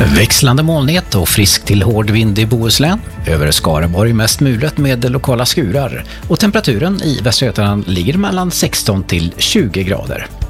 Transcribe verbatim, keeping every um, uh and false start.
Växlande molnighet och frisk till hård vind i Bohuslän. Över Skaraborg mest mulet med lokala skurar. Och temperaturen i Västra Götaland ligger mellan sexton till tjugo grader.